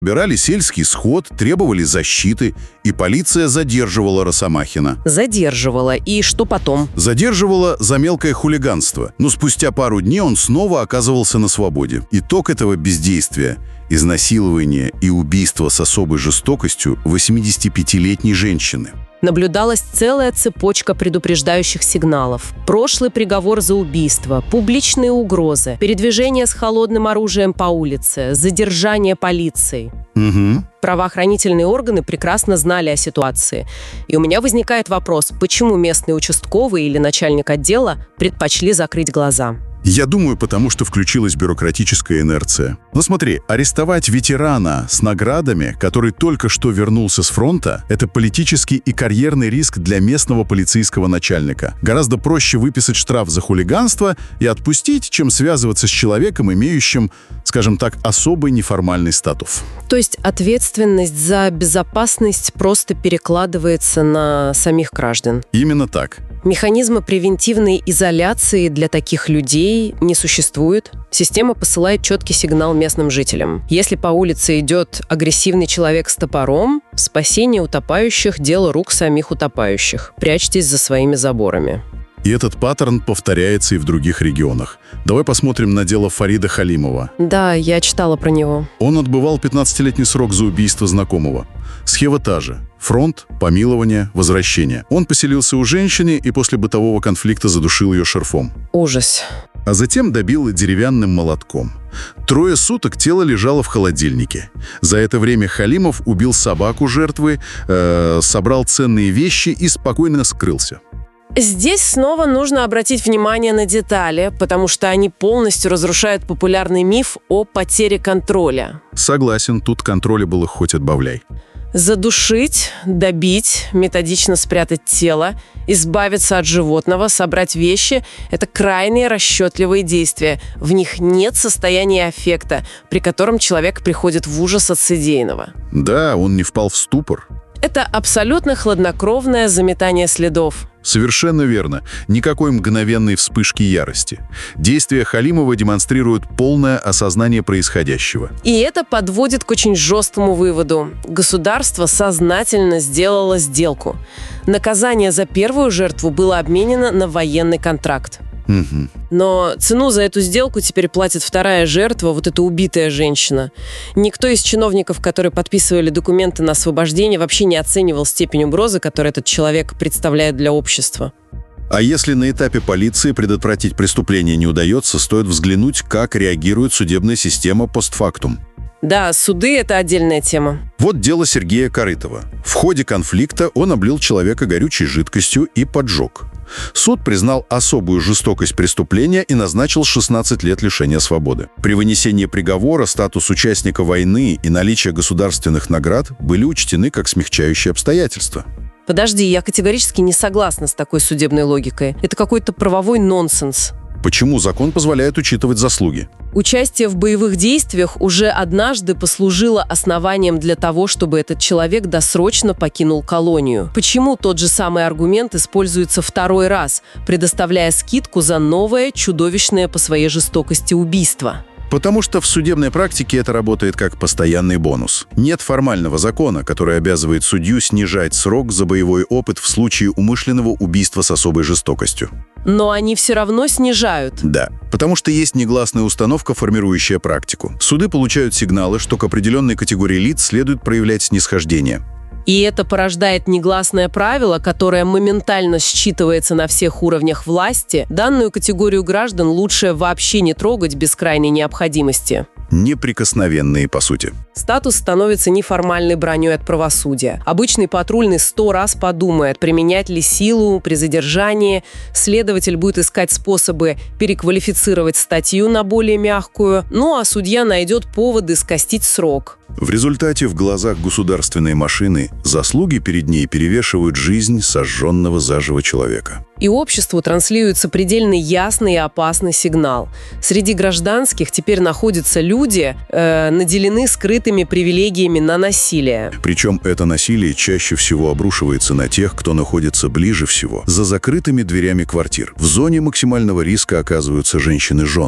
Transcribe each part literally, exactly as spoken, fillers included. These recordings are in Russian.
Собирали сельский сход, требовали защиты, и полиция задерживала Росомахина. Задерживала. И что потом? Задерживала за мелкое хулиганство. Но спустя пару дней он снова оказывался на свободе. Итог этого бездействия – изнасилование и убийство с особой жестокостью восьмидесятипятилетней женщины. Наблюдалась целая цепочка предупреждающих сигналов. Прошлый приговор за убийство, публичные угрозы, передвижение с холодным оружием по улице, задержание полицией. Угу. Правоохранительные органы прекрасно знали о ситуации. И у меня возникает вопрос, почему местный участковый или начальник отдела предпочли закрыть глаза? Я думаю, потому что включилась бюрократическая инерция. Но смотри, арестовать ветерана с наградами, который только что вернулся с фронта, это политический и карьерный риск для местного полицейского начальника. Гораздо проще выписать штраф за хулиганство и отпустить, чем связываться с человеком, имеющим, скажем так, особый неформальный статус. То есть ответственность за безопасность просто перекладывается на самих граждан? Именно так. Механизма превентивной изоляции для таких людей не существует. Система посылает четкий сигнал местным жителям. Если по улице идет агрессивный человек с топором, спасение утопающих – дело рук самих утопающих. Прячьтесь за своими заборами. И этот паттерн повторяется и в других регионах. Давай посмотрим на дело Фарида Халимова. Да, я читала про него. Он отбывал пятнадцатилетний срок за убийство знакомого. Схема та же. Фронт, помилование, возвращение. Он поселился у женщины и после бытового конфликта задушил ее шарфом. Ужас. А затем добил деревянным молотком. Трое суток тело лежало в холодильнике. За это время Халимов убил собаку жертвы, э, собрал ценные вещи и спокойно скрылся. Здесь снова нужно обратить внимание на детали, потому что они полностью разрушают популярный миф о потере контроля. Согласен, тут контроля было хоть отбавляй. Задушить, добить, методично спрятать тело, избавиться от животного, собрать вещи – это крайне расчетливые действия. В них нет состояния аффекта, при котором человек приходит в ужас от содеянного. Да, он не впал в ступор. Это абсолютно хладнокровное заметание следов. Совершенно верно. Никакой мгновенной вспышки ярости. Действия Халимова демонстрируют полное осознание происходящего. И это подводит к очень жесткому выводу. Государство сознательно сделало сделку. Наказание за первую жертву было обменено на военный контракт. Угу. Но цену за эту сделку теперь платит вторая жертва, вот эта убитая женщина. Никто из чиновников, которые подписывали документы на освобождение, вообще не оценивал степень угрозы, которую этот человек представляет для общества. А если на этапе полиции предотвратить преступление не удается, стоит взглянуть, как реагирует судебная система постфактум. Да, суды – это отдельная тема. Вот дело Сергея Корытова. В ходе конфликта он облил человека горючей жидкостью и поджег. Суд признал особую жестокость преступления и назначил шестнадцать лет лишения свободы. При вынесении приговора статус участника войны и наличие государственных наград были учтены как смягчающие обстоятельства. Подожди, я категорически не согласна с такой судебной логикой. Это какой-то правовой нонсенс. Почему закон позволяет учитывать заслуги? Участие в боевых действиях уже однажды послужило основанием для того, чтобы этот человек досрочно покинул колонию. Почему тот же самый аргумент используется второй раз, предоставляя скидку за новое, чудовищное по своей жестокости убийство? Потому что в судебной практике это работает как постоянный бонус. Нет формального закона, который обязывает судью снижать срок за боевой опыт в случае умышленного убийства с особой жестокостью. Но они все равно снижают. Да, потому что есть негласная установка, формирующая практику. Суды получают сигналы, что к определенной категории лиц следует проявлять снисхождение. И это порождает негласное правило, которое моментально считывается на всех уровнях власти. Данную категорию граждан лучше вообще не трогать без крайней необходимости. Неприкосновенные, по сути. Статус становится неформальной броней от правосудия. Обычный патрульный сто раз подумает, применять ли силу при задержании. Следователь будет искать способы переквалифицировать статью на более мягкую. Ну а судья найдет поводы скостить срок. В результате в глазах государственной машины заслуги перед ней перевешивают жизнь сожженного заживо человека. И обществу транслируется предельно ясный и опасный сигнал. Среди гражданских теперь находятся люди, э, наделены скрытыми привилегиями на насилие. Причем это насилие чаще всего обрушивается на тех, кто находится ближе всего, за закрытыми дверями квартир. В зоне максимального риска оказываются женщины-жены.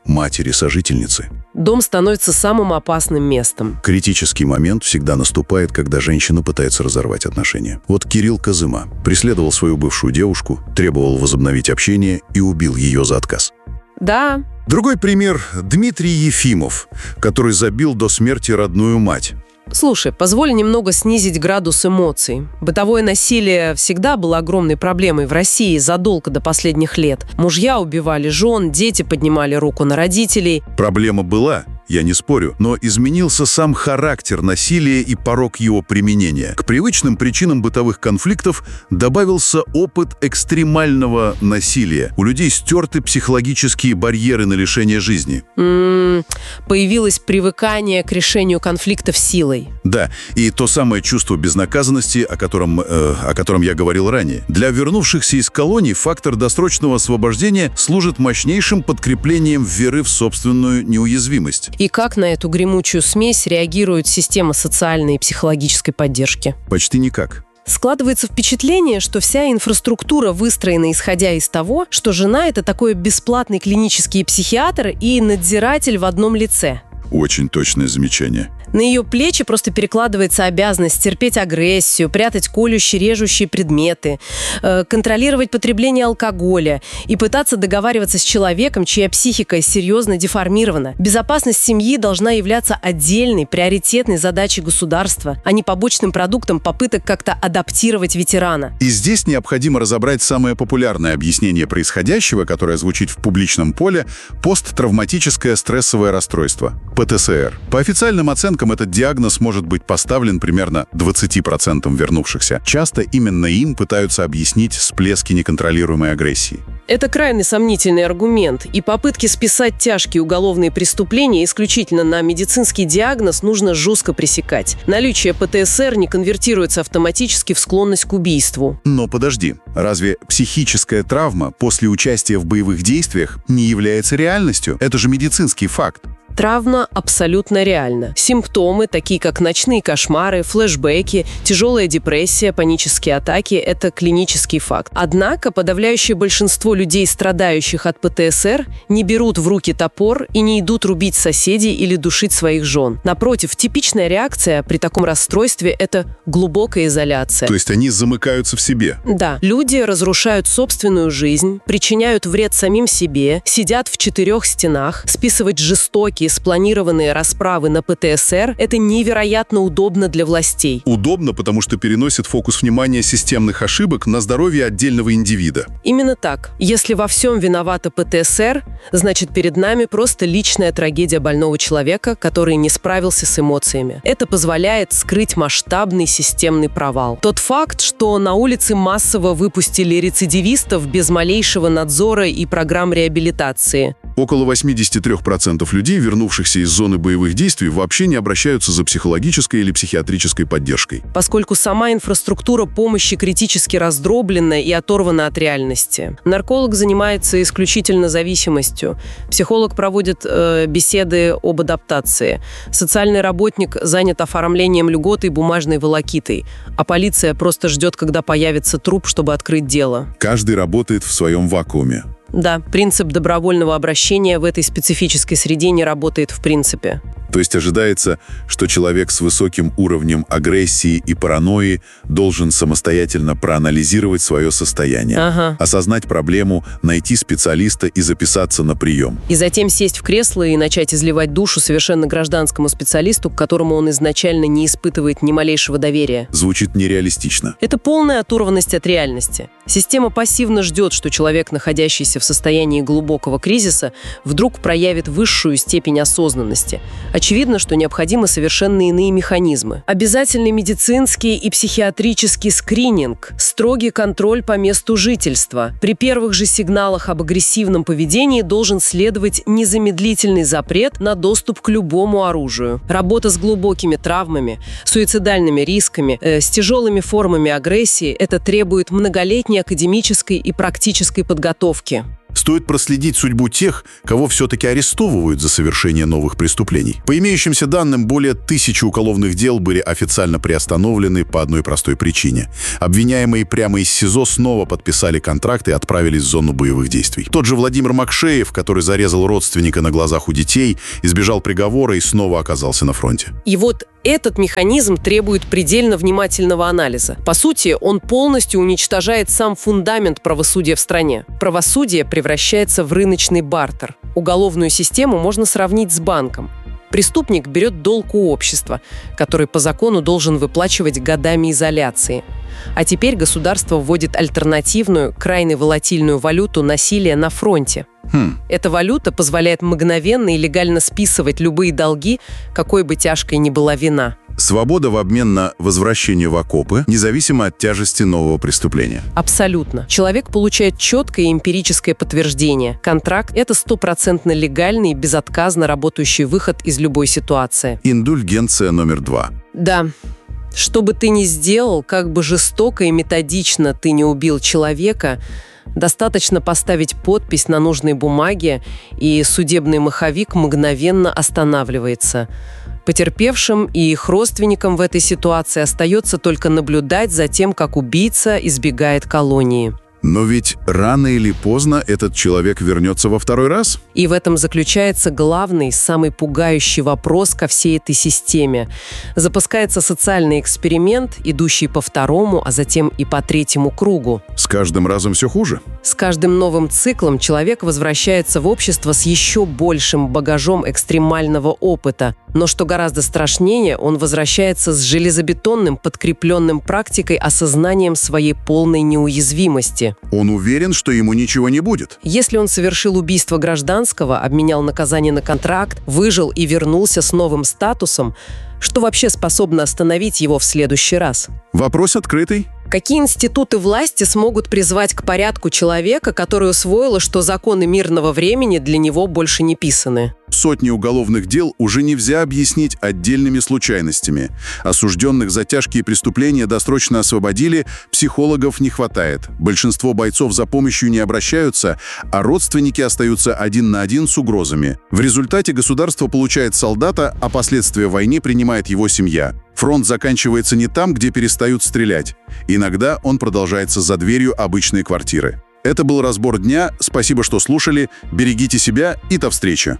матери-сожительницы. Дом становится самым опасным местом. Критический момент всегда наступает, когда женщина пытается разорвать отношения. Вот Кирилл Козыма преследовал свою бывшую девушку, требовал возобновить общение и убил ее за отказ. Да. Другой пример – Дмитрий Ефимов, который забил до смерти родную мать. Слушай, позволь немного снизить градус эмоций. Бытовое насилие всегда было огромной проблемой в России задолго до последних лет. Мужья убивали жен, дети поднимали руку на родителей. Проблема была, я не спорю, но изменился сам характер насилия и порог его применения. К привычным причинам бытовых конфликтов добавился опыт экстремального насилия. У людей стерты психологические барьеры на лишение жизни. М-м, появилось привыкание к решению конфликтов силой. Да, и то самое чувство безнаказанности, о котором, э, о котором я говорил ранее. Для вернувшихся из колоний фактор досрочного освобождения служит мощнейшим подкреплением веры в собственную неуязвимость. И как на эту гремучую смесь реагирует система социальной и психологической поддержки? Почти никак. Складывается впечатление, что вся инфраструктура выстроена исходя из того, что жена – это такой бесплатный клинический психиатр и надзиратель в одном лице. Очень точное замечание. На ее плечи просто перекладывается обязанность терпеть агрессию, прятать колющие, режущие предметы, э, контролировать потребление алкоголя и пытаться договариваться с человеком, чья психика серьезно деформирована. Безопасность семьи должна являться отдельной, приоритетной задачей государства, а не побочным продуктом попыток как-то адаптировать ветерана. И здесь необходимо разобрать самое популярное объяснение происходящего, которое звучит в публичном поле – посттравматическое стрессовое расстройство – пэ тэ эс эр. По официальным оценкам, этот диагноз может быть поставлен примерно двадцати процентам вернувшихся. Часто именно им пытаются объяснить всплески неконтролируемой агрессии. Это крайне сомнительный аргумент, и попытки списать тяжкие уголовные преступления исключительно на медицинский диагноз нужно жестко пресекать. Наличие пэ тэ эс эр не конвертируется автоматически в склонность к убийству. Но подожди, разве психическая травма после участия в боевых действиях не является реальностью? Это же медицинский факт. Травма абсолютно реальна. Симптомы, такие как ночные кошмары, флешбеки, тяжелая депрессия, панические атаки – это клинический факт. Однако подавляющее большинство людей, страдающих от пэ тэ эс эр, не берут в руки топор и не идут рубить соседей или душить своих жен. Напротив, типичная реакция при таком расстройстве – это глубокая изоляция. То есть они замыкаются в себе? Да. Люди разрушают собственную жизнь, причиняют вред самим себе, сидят в четырех стенах. Списывать жестокие, спланированные расправы на пэ тэ эс эр – это невероятно удобно для властей. Удобно, потому что переносит фокус внимания системных ошибок на здоровье отдельного индивида. Именно так. Если во всем виновата пэ тэ эс эр, значит, перед нами просто личная трагедия больного человека, который не справился с эмоциями. Это позволяет скрыть масштабный системный провал. Тот факт, что на улице массово выпустили рецидивистов без малейшего надзора и программ реабилитации. Около восемьдесят три процента людей, вернувшихся из зоны боевых действий, вообще не обращаются за психологической или психиатрической поддержкой. Поскольку сама инфраструктура помощи критически раздроблена и оторвана от реальности. Нарколог занимается исключительно зависимостью. Психолог проводит э, беседы об адаптации. Социальный работник занят оформлением льготы и бумажной волокитой. А полиция просто ждет, когда появится труп, чтобы открыть дело. Каждый работает в своем вакууме. Да, принцип добровольного обращения в этой специфической среде не работает в принципе. То есть ожидается, что человек с высоким уровнем агрессии и паранойи должен самостоятельно проанализировать свое состояние, ага. осознать проблему, найти специалиста и записаться на прием. И затем сесть в кресло и начать изливать душу совершенно гражданскому специалисту, к которому он изначально не испытывает ни малейшего доверия. Звучит нереалистично. Это полная оторванность от реальности. Система пассивно ждет, что человек, находящийся в состоянии глубокого кризиса, вдруг проявит высшую степень осознанности. Очевидно, что необходимы совершенно иные механизмы. Обязательный медицинский и психиатрический скрининг, строгий контроль по месту жительства. При первых же сигналах об агрессивном поведении должен следовать незамедлительный запрет на доступ к любому оружию. Работа с глубокими травмами, суицидальными рисками, э, с тяжелыми формами агрессии – это требует многолетней академической и практической подготовки. Стоит проследить судьбу тех, кого все-таки арестовывают за совершение новых преступлений. По имеющимся данным, более тысячи уголовных дел были официально приостановлены по одной простой причине. Обвиняемые прямо из СИЗО снова подписали контракт и отправились в зону боевых действий. Тот же Владимир Макшеев, который зарезал родственника на глазах у детей, избежал приговора и снова оказался на фронте. И вот этот механизм требует предельно внимательного анализа. По сути, он полностью уничтожает сам фундамент правосудия в стране. Правосудие превращается в рыночный бартер. Уголовную систему можно сравнить с банком. Преступник берет долг у общества, который по закону должен выплачивать годами изоляции. А теперь государство вводит альтернативную, крайне волатильную валюту насилия на фронте. Хм. Эта валюта позволяет мгновенно и легально списывать любые долги, какой бы тяжкой ни была вина. Свобода в обмен на возвращение в окопы, независимо от тяжести нового преступления. Абсолютно. Человек получает четкое эмпирическое подтверждение. Контракт – это стопроцентно легальный и безотказно работающий выход из любой ситуации. Индульгенция номер два. Да. Что бы ты ни сделал, как бы жестоко и методично ты не убил человека, достаточно поставить подпись на нужной бумаге, и судебный маховик мгновенно останавливается. Потерпевшим и их родственникам в этой ситуации остается только наблюдать за тем, как убийца избегает колонии. Но ведь рано или поздно этот человек вернется во второй раз. И в этом заключается главный, самый пугающий вопрос ко всей этой системе. Запускается социальный эксперимент, идущий по второму, а затем и по третьему кругу. С каждым разом все хуже. С каждым новым циклом человек возвращается в общество с еще большим багажом экстремального опыта. Но что гораздо страшнее, он возвращается с железобетонным, подкрепленным практикой, осознанием своей полной неуязвимости. Он уверен, что ему ничего не будет. Если он совершил убийство гражданского, обменял наказание на контракт, выжил и вернулся с новым статусом, что вообще способно остановить его в следующий раз? Вопрос открытый. Какие институты власти смогут призвать к порядку человека, который усвоил, что законы мирного времени для него больше не писаны? Сотни уголовных дел уже нельзя объяснить отдельными случайностями. Осужденных за тяжкие преступления досрочно освободили, психологов не хватает. Большинство бойцов за помощью не обращаются, а родственники остаются один на один с угрозами. В результате государство получает солдата, а последствия войны принимает его семья. Фронт заканчивается не там, где перестают стрелять. Иногда он продолжается за дверью обычной квартиры. Это был разбор дня. Спасибо, что слушали. Берегите себя и до встречи.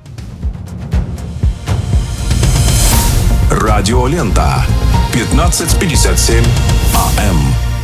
Радиолента. пятнадцать пятьдесят семь АМ.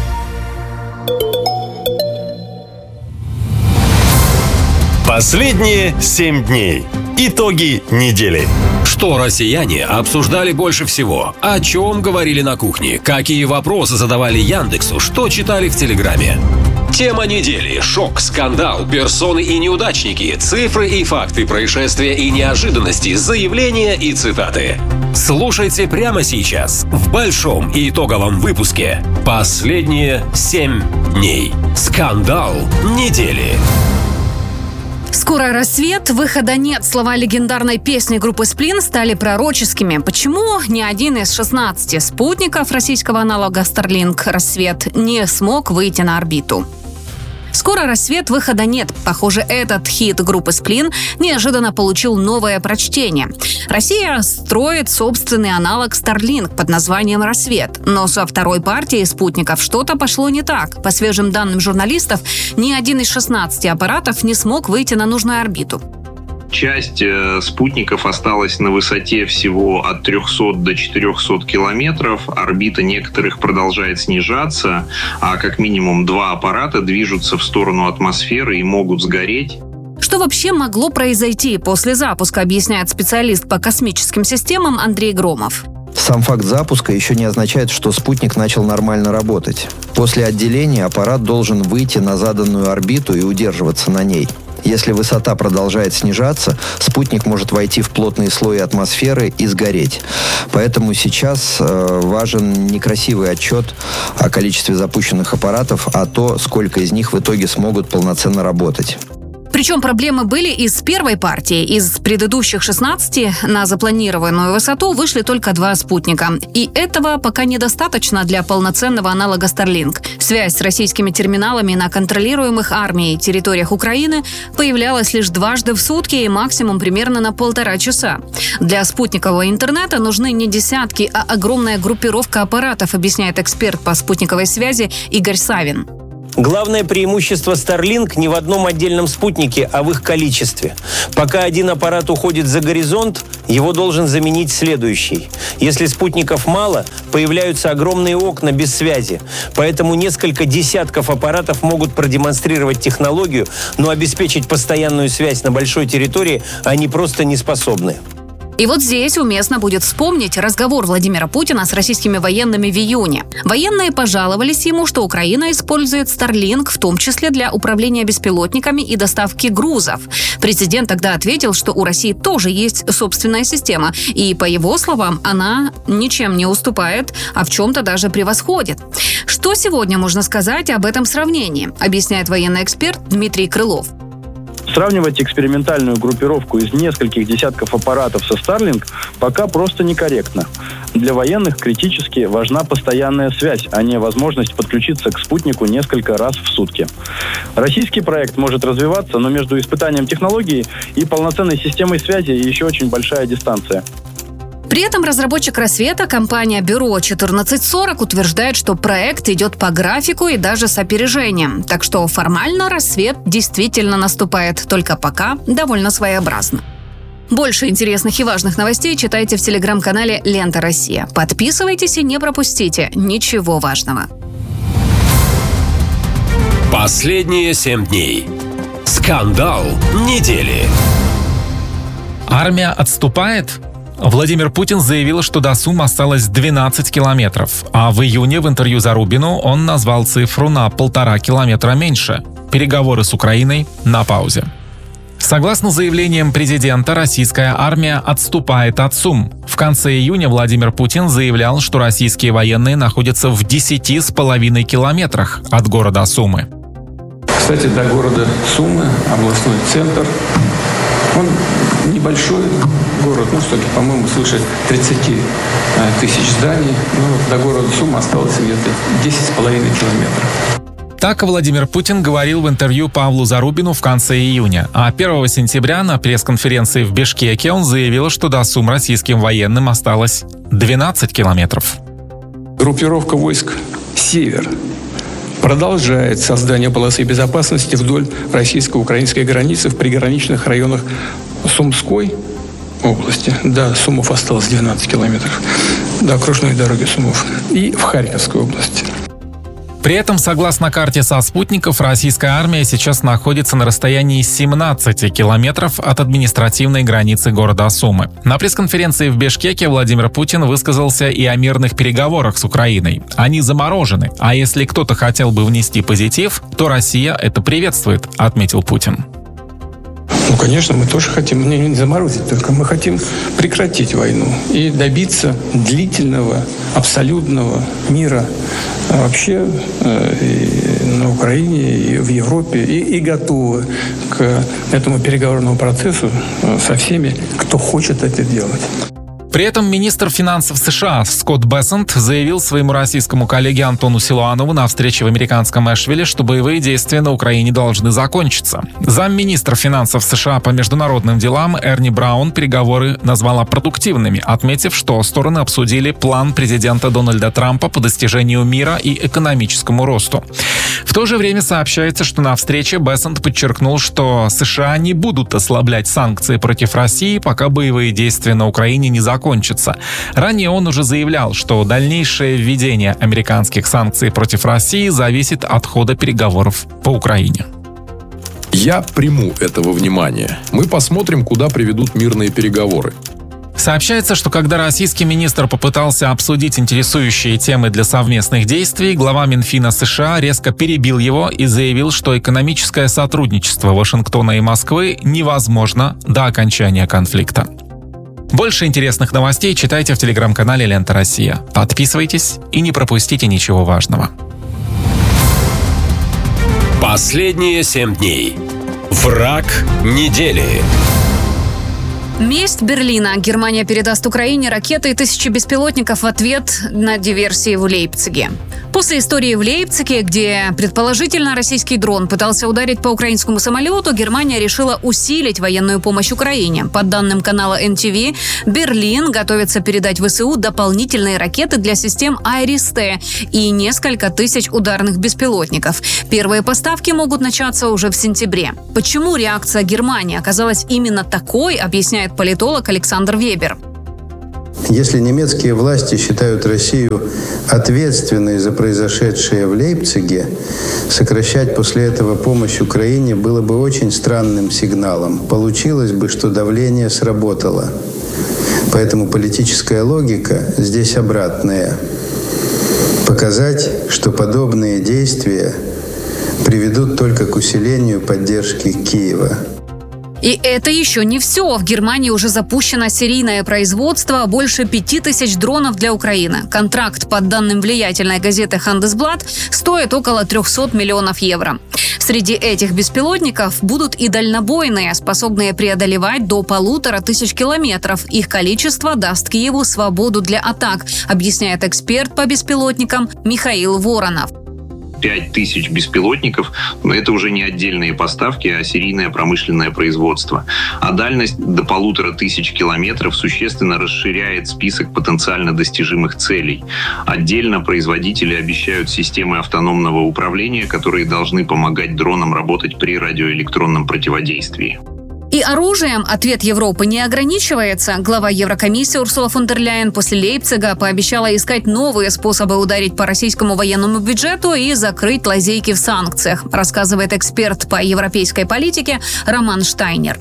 Последние семь дней. Итоги недели. Что россияне обсуждали больше всего? О чем говорили на кухне? Какие вопросы задавали Яндексу? Что читали в Телеграме? Тема недели. Шок, скандал, персоны и неудачники, цифры и факты, происшествия и неожиданности, заявления и цитаты. Слушайте прямо сейчас в большом и итоговом выпуске «Последние семь дней». Скандал недели. Скоро рассвет, выхода нет. Слова легендарной песни группы «Сплин» стали пророческими. Почему ни один из шестнадцати спутников российского аналога Starlink «Рассвет» не смог выйти на орбиту? Скоро рассвет, выхода нет. Похоже, этот хит группы «Сплин» неожиданно получил новое прочтение. Россия строит собственный аналог Starlink под названием «Рассвет». Но со второй партией спутников что-то пошло не так. По свежим данным журналистов, ни один из шестнадцати аппаратов не смог выйти на нужную орбиту. Часть э, спутников осталась на высоте всего от трехсот до четырехсот километров. Орбита некоторых продолжает снижаться, а как минимум два аппарата движутся в сторону атмосферы и могут сгореть. Что вообще могло произойти после запуска, объясняет специалист по космическим системам Андрей Громов. Сам факт запуска еще не означает, что спутник начал нормально работать. После отделения аппарат должен выйти на заданную орбиту и удерживаться на ней. Если высота продолжает снижаться, спутник может войти в плотные слои атмосферы и сгореть. Поэтому сейчас э, важен не красивый отчет о количестве запущенных аппаратов, а то, сколько из них в итоге смогут полноценно работать. Причем проблемы были и с первой партией. Из предыдущих шестнадцати на запланированную высоту вышли только два спутника. И этого пока недостаточно для полноценного аналога Starlink. Связь с российскими терминалами на контролируемых армией территориях Украины появлялась лишь дважды в сутки и максимум примерно на полтора часа. Для спутникового интернета нужны не десятки, а огромная группировка аппаратов, объясняет эксперт по спутниковой связи Игорь Савин. Главное преимущество Starlink не в одном отдельном спутнике, а в их количестве. Пока один аппарат уходит за горизонт, его должен заменить следующий. Если спутников мало, появляются огромные окна без связи. Поэтому несколько десятков аппаратов могут продемонстрировать технологию, но обеспечить постоянную связь на большой территории они просто не способны. И вот здесь уместно будет вспомнить разговор Владимира Путина с российскими военными в июне. Военные пожаловались ему, что Украина использует Starlink в том числе для управления беспилотниками и доставки грузов. Президент тогда ответил, что у России тоже есть собственная система, и, по его словам, она ничем не уступает, а в чем-то даже превосходит. Что сегодня можно сказать об этом сравнении, объясняет военный эксперт Дмитрий Крылов. Сравнивать экспериментальную группировку из нескольких десятков аппаратов со Starlink пока просто некорректно. Для военных критически важна постоянная связь, а не возможность подключиться к спутнику несколько раз в сутки. Российский проект может развиваться, но между испытанием технологии и полноценной системой связи еще очень большая дистанция. При этом разработчик «Рассвета», компания «Бюро четырнадцать сорок», утверждает, что проект идет по графику и даже с опережением. Так что формально «Рассвет» действительно наступает, только пока довольно своеобразно. Больше интересных и важных новостей читайте в телеграм-канале «Лента Россия». Подписывайтесь и не пропустите ничего важного. Последние семь дней. Скандал недели. Армия отступает? Владимир Путин заявил, что до Сум осталось двенадцать километров, а в июне в интервью Зарубину он назвал цифру на полтора километра меньше. Переговоры с Украиной на паузе. Согласно заявлениям президента, российская армия отступает от Сум. В конце июня Владимир Путин заявлял, что российские военные находятся в десяти с половиной километрах от города Сумы. Кстати, до города Сумы, областной центр, он небольшой город, ну, что-то, по-моему, свыше тридцати тысяч зданий. Ну, до города Сумы осталось где-то десять с половиной километров. Так Владимир Путин говорил в интервью Павлу Зарубину в конце июня. А первого сентября на пресс-конференции в Бишкеке он заявил, что до Сум российским военным осталось двенадцать километров. Группировка войск «Север» продолжает создание полосы безопасности вдоль российско-украинской границы в приграничных районах Сумской области. До Сумов осталось двенадцать километров. До окружной дороги Сумов. И в Харьковской области. При этом, согласно карте со спутников, российская армия сейчас находится на расстоянии семнадцати километров от административной границы города Сумы. На пресс-конференции в Бишкеке Владимир Путин высказался и о мирных переговорах с Украиной. Они заморожены, а если кто-то хотел бы внести позитив, то Россия это приветствует, отметил Путин. Ну, конечно, мы тоже хотим не заморозить, только мы хотим прекратить войну и добиться длительного, абсолютного мира вообще и на Украине, и в Европе, и, и готовы к этому переговорному процессу со всеми, кто хочет это делать. При этом министр финансов США Скотт Бессент заявил своему российскому коллеге Антону Силуанову на встрече в американском Эшвилле, что боевые действия на Украине должны закончиться. Замминистра финансов США по международным делам Эрни Браун переговоры назвала продуктивными, отметив, что стороны обсудили план президента Дональда Трампа по достижению мира и экономическому росту. В то же время сообщается, что на встрече Бессент подчеркнул, что США не будут ослаблять санкции против России, пока боевые действия на Украине не закончатся. Кончится. Ранее он уже заявлял, что дальнейшее введение американских санкций против России зависит от хода переговоров по Украине. Я приму этого внимания. Мы посмотрим, куда приведут мирные переговоры. Сообщается, что когда российский министр попытался обсудить интересующие темы для совместных действий, глава Минфина США резко перебил его и заявил, что экономическое сотрудничество Вашингтона и Москвы невозможно до окончания конфликта. Больше интересных новостей читайте в телеграм-канале «Лента Россия». Подписывайтесь и не пропустите ничего важного. Последние семь дней. Враг недели. Месть Берлина. Германия передаст Украине ракеты и тысячи беспилотников в ответ на диверсии в Лейпциге. После истории в Лейпциге, где предположительно российский дрон пытался ударить по украинскому самолету, Германия решила усилить военную помощь Украине. По данным канала эн ти ви, Берлин готовится передать ВСУ дополнительные ракеты для систем Айрис-Т и несколько тысяч ударных беспилотников. Первые поставки могут начаться уже в сентябре. Почему реакция Германии оказалась именно такой, объясняет политолог Александр Вебер. Если немецкие власти считают Россию ответственной за произошедшее в Лейпциге, сокращать после этого помощь Украине было бы очень странным сигналом. Получилось бы, что давление сработало. Поэтому политическая логика здесь обратная. Показать, что подобные действия приведут только к усилению поддержки Киева. И это еще не все. В Германии уже запущено серийное производство больше пяти тысяч дронов для Украины. Контракт, по данным влиятельной газеты Handelsblatt, стоит около трехсот миллионов евро. Среди этих беспилотников будут и дальнобойные, способные преодолевать до полутора тысяч километров. Их количество даст Киеву свободу для атак, объясняет эксперт по беспилотникам Михаил Воронов. пять тысяч беспилотников, но это уже не отдельные поставки, а серийное промышленное производство. А дальность до полутора тысяч километров существенно расширяет список потенциально достижимых целей. Отдельно производители обещают системы автономного управления, которые должны помогать дронам работать при радиоэлектронном противодействии. И оружием ответ Европы не ограничивается. Глава Еврокомиссии Урсула фон дер Ляйен после Лейпцига пообещала искать новые способы ударить по российскому военному бюджету и закрыть лазейки в санкциях, рассказывает эксперт по европейской политике Роман Штайнер.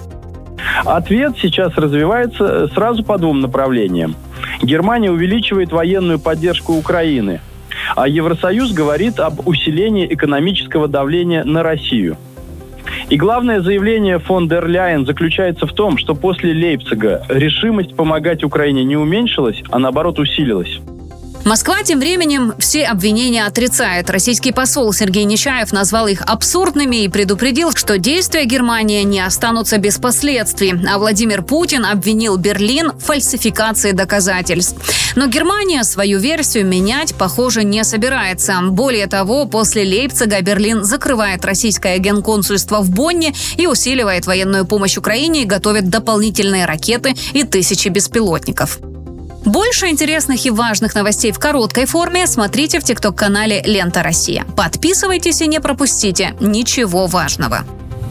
Ответ сейчас развивается сразу по двум направлениям. Германия увеличивает военную поддержку Украины, а Евросоюз говорит об усилении экономического давления на Россию. И главное заявление фон дер Ляйен заключается в том, что после Лейпцига решимость помогать Украине не уменьшилась, а наоборот усилилась. Москва тем временем все обвинения отрицает. Российский посол Сергей Нечаев назвал их абсурдными и предупредил, что действия Германии не останутся без последствий. А Владимир Путин обвинил Берлин в фальсификации доказательств. Но Германия свою версию менять, похоже, не собирается. Более того, после Лейпцига Берлин закрывает российское генконсульство в Бонне и усиливает военную помощь Украине и готовит дополнительные ракеты и тысячи беспилотников. Больше интересных и важных новостей в короткой форме смотрите в тикток-канале «Лента Россия». Подписывайтесь и не пропустите ничего важного.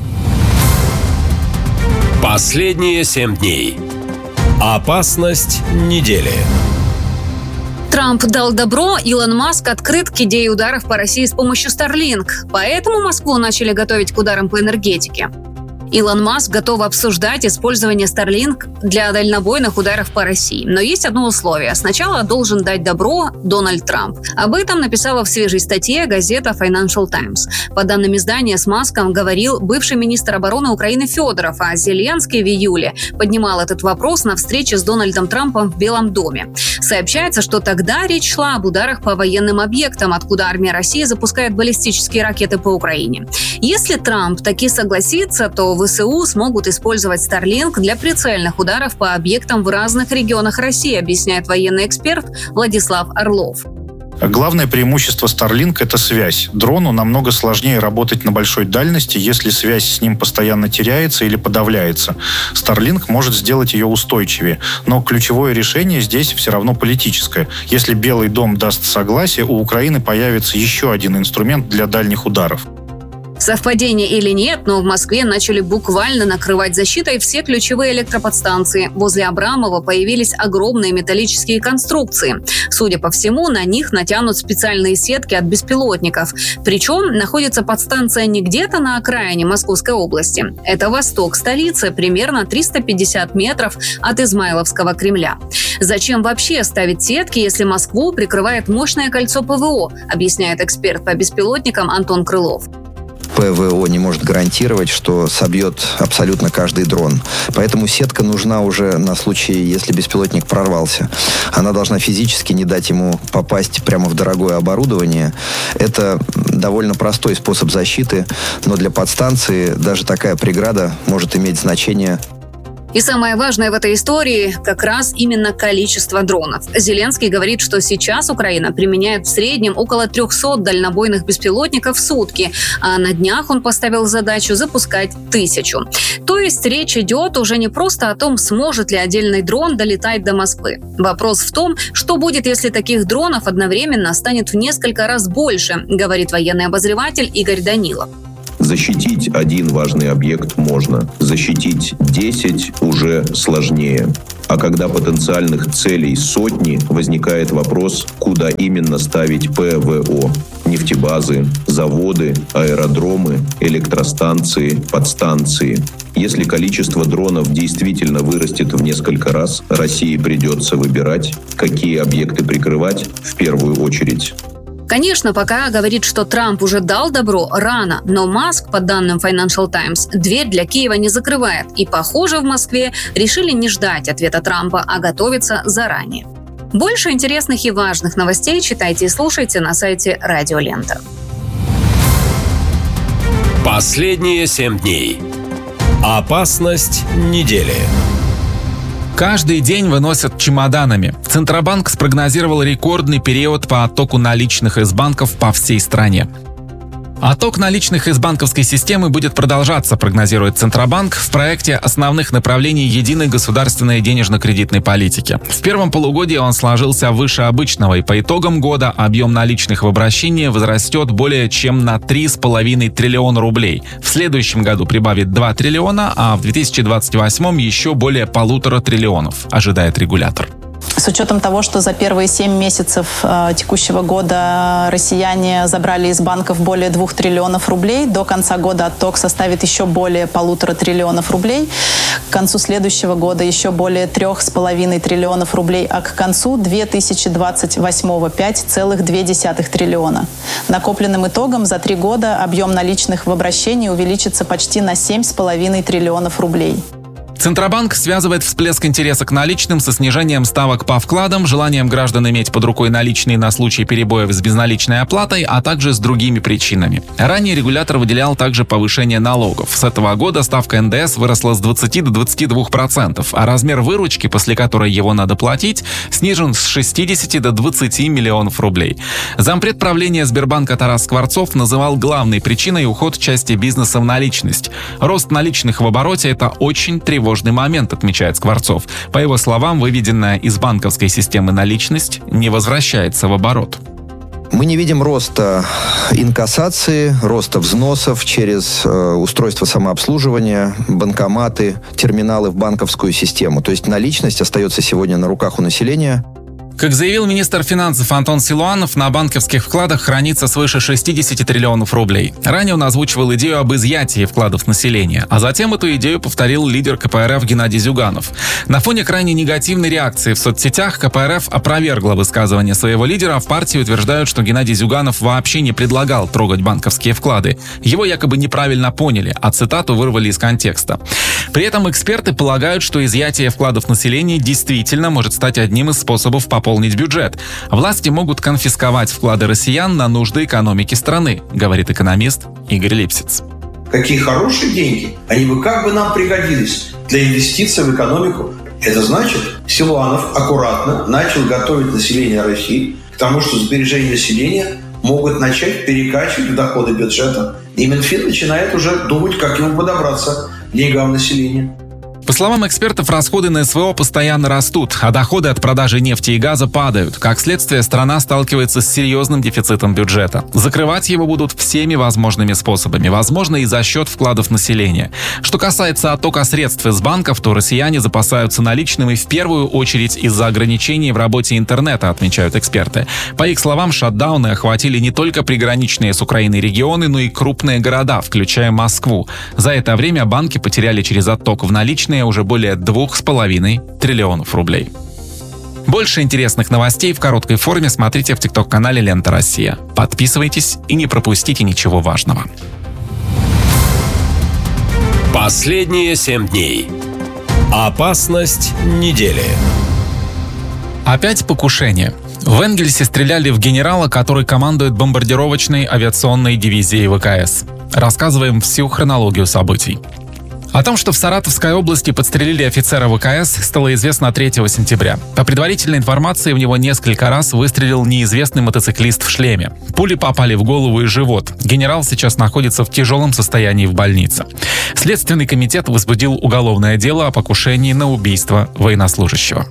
Последние семь дней. Опасность недели. Трамп дал добро, Илон Маск открыт к идее ударов по России с помощью Starlink. Поэтому Москву начали готовить к ударам по энергетике. Илон Маск готов обсуждать использование Starlink для дальнобойных ударов по России. Но есть одно условие. Сначала должен дать добро Дональд Трамп. Об этом написала в свежей статье газета Financial Times. По данным издания, с Маском говорил бывший министр обороны Украины Федоров, а Зеленский в июле поднимал этот вопрос на встрече с Дональдом Трампом в Белом доме. Сообщается, что тогда речь шла об ударах по военным объектам, откуда армия России запускает баллистические ракеты по Украине. Если Трамп таки согласится, то ВСУ смогут использовать Starlink для прицельных ударов по объектам в разных регионах России, объясняет военный эксперт Владислав Орлов. Главное преимущество Starlink – это связь. Дрону намного сложнее работать на большой дальности, если связь с ним постоянно теряется или подавляется. Starlink может сделать ее устойчивее. Но ключевое решение здесь все равно политическое. Если Белый дом даст согласие, у Украины появится еще один инструмент для дальних ударов. Совпадение или нет, но в Москве начали буквально накрывать защитой все ключевые электроподстанции. Возле Абрамова появились огромные металлические конструкции. Судя по всему, на них натянут специальные сетки от беспилотников. Причем находится подстанция не где-то на окраине Московской области. Это восток столицы, примерно триста пятьдесят метров от Измайловского Кремля. Зачем вообще ставить сетки, если Москву прикрывает мощное кольцо ПВО, объясняет эксперт по беспилотникам Антон Крылов. ПВО не может гарантировать, что собьет абсолютно каждый дрон. Поэтому сетка нужна уже на случай, если беспилотник прорвался. Она должна физически не дать ему попасть прямо в дорогое оборудование. Это довольно простой способ защиты, но для подстанции даже такая преграда может иметь значение. И самое важное в этой истории как раз именно количество дронов. Зеленский говорит, что сейчас Украина применяет в среднем около триста дальнобойных беспилотников в сутки, а на днях он поставил задачу запускать тысячу. То есть речь идет уже не просто о том, сможет ли отдельный дрон долетать до Москвы. Вопрос в том, что будет, если таких дронов одновременно станет в несколько раз больше, говорит военный обозреватель Игорь Данилов. Защитить один важный объект можно, защитить десять уже сложнее. А когда потенциальных целей сотни, возникает вопрос, куда именно ставить ПВО. Нефтебазы, заводы, аэродромы, электростанции, подстанции. Если количество дронов действительно вырастет в несколько раз, России придется выбирать, какие объекты прикрывать в первую очередь. Конечно, пока говорит, что Трамп уже дал добро, рано, но Маск, по данным Financial Times, дверь для Киева не закрывает. И, похоже, в Москве решили не ждать ответа Трампа, а готовиться заранее. Больше интересных и важных новостей читайте и слушайте на сайте Радио Лента. Последние семь дней. Опасность недели. Каждый день выносят чемоданами. Центробанк спрогнозировал рекордный период по оттоку наличных из банков по всей стране. Отток наличных из банковской системы будет продолжаться, прогнозирует Центробанк в проекте основных направлений единой государственной денежно-кредитной политики. В первом полугодии он сложился выше обычного, и по итогам года объем наличных в обращении возрастет более чем на три с половиной триллиона рублей. В следующем году прибавит два триллиона, а в две тысячи двадцать восьмом еще более полутора триллионов, ожидает регулятор. С учетом того, что за первые семь месяцев э, текущего года россияне забрали из банков более двух триллионов рублей, до конца года отток составит еще более полутора триллионов рублей, к концу следующего года еще более трех с половиной триллионов рублей, а к концу две тысячи двадцать восьмого пять целых две десятых триллиона. Накопленным итогом за три года объем наличных в обращении увеличится почти на семь с половиной триллионов рублей. Центробанк связывает всплеск интереса к наличным со снижением ставок по вкладам, желанием граждан иметь под рукой наличные на случай перебоев с безналичной оплатой, а также с другими причинами. Ранее регулятор выделял также повышение налогов. С этого года ставка эн дэ эс выросла с двадцати до двадцати двух процентов, а размер выручки, после которой его надо платить, снижен с шестидесяти до двадцати миллионов рублей. Зампред правления Сбербанка Тарас Скворцов называл главной причиной уход части бизнеса в наличность. Рост наличных в обороте – это очень тревожный момент, отмечает Скворцов. По его словам, выведенная из банковской системы наличность не возвращается в оборот. Мы не видим роста инкассации, роста взносов через э, устройство самообслуживания, банкоматы, терминалы в банковскую систему. То есть наличность остается сегодня на руках у населения. Как заявил министр финансов Антон Силуанов, на банковских вкладах хранится свыше шестидесяти триллионов рублей. Ранее он озвучивал идею об изъятии вкладов населения, а затем эту идею повторил лидер ка пэ эр эф Геннадий Зюганов. На фоне крайне негативной реакции в соцсетях ка пэ эр эф опровергла высказывание своего лидера, а в партии утверждают, что Геннадий Зюганов вообще не предлагал трогать банковские вклады. Его якобы неправильно поняли, а цитату вырвали из контекста. При этом эксперты полагают, что изъятие вкладов населения действительно может стать одним из способов пополнить бюджет. Власти могут конфисковать вклады россиян на нужды экономики страны, говорит экономист Игорь Липсиц. Какие хорошие деньги, они бы как бы нам пригодились для инвестиций в экономику. Это значит, Силуанов аккуратно начал готовить население России к тому, что сбережения населения могут начать перекачивать в доходы бюджета. И Минфин начинает уже думать, как ему подобраться к деньгам населения. По словам экспертов, расходы на эс вэ о постоянно растут, а доходы от продажи нефти и газа падают. Как следствие, страна сталкивается с серьезным дефицитом бюджета. Закрывать его будут всеми возможными способами, возможно, и за счет вкладов населения. Что касается оттока средств из банков, то россияне запасаются наличным и в первую очередь из-за ограничений в работе интернета, отмечают эксперты. По их словам, шатдауны охватили не только приграничные с Украиной регионы, но и крупные города, включая Москву. За это время банки потеряли через отток в наличные уже более двух с половиной триллионов рублей. Больше интересных новостей в короткой форме смотрите в тикток-канале «Лента Россия». Подписывайтесь и не пропустите ничего важного. Последние семь дней. Опасность недели. Опять покушение. В Энгельсе стреляли в генерала, который командует бомбардировочной авиационной дивизией ВКС. Рассказываем всю хронологию событий. О том, что в Саратовской области подстрелили офицера ВКС, стало известно третьего сентября. По предварительной информации, в него несколько раз выстрелил неизвестный мотоциклист в шлеме. Пули попали в голову и живот. Генерал сейчас находится в тяжелом состоянии в больнице. Следственный комитет возбудил уголовное дело о покушении на убийство военнослужащего.